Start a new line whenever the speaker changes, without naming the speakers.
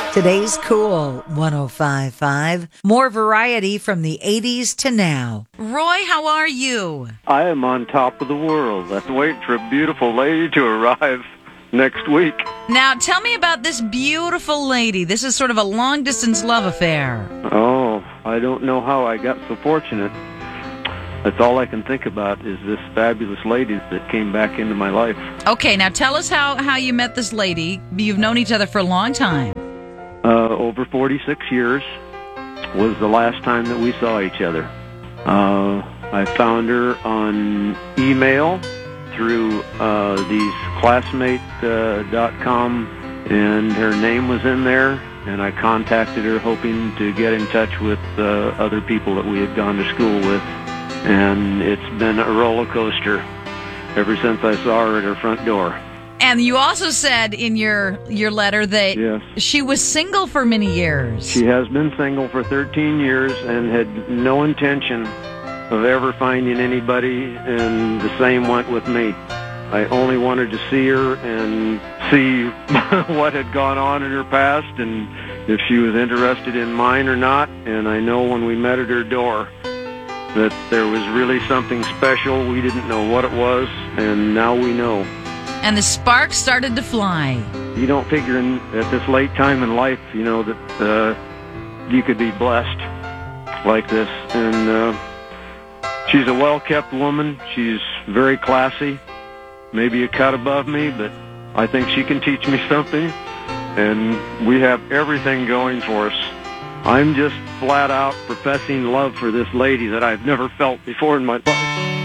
Today's Cool 105.5. More variety from the 80s to now. Roy, how are you?
I am on top of the world. I'm waiting for a beautiful lady to arrive next week.
Now, tell me about this beautiful lady. This is sort of a long-distance love affair.
Oh, I don't know how I got so fortunate. That's all I can think about is this fabulous lady that came back into my life.
Okay, now tell us how you met this lady. You've known each other for a long time.
Over 46 years was the last time that we saw each other. I found her on email through these classmate.com, and her name was in there, and I contacted her hoping to get in touch with other people that we had gone to school with, and it's been a roller coaster ever since I saw her at her front door.
And you also said in your letter that
yes,
she was single for many years.
She has been single for 13 years and had no intention of ever finding anybody, and the same went with me. I only wanted to see her and see what had gone on in her past and if she was interested in mine or not. And I know when we met at her door that there was really something special. We didn't know what it was, and now we know.
And the sparks started to fly.
You don't figure at this late time in life, you know, that you could be blessed like this. And she's a well-kept woman. She's very classy, maybe a cut above me, but I think she can teach me something. And we have everything going for us. I'm just flat out professing love for this lady that I've never felt before in my life.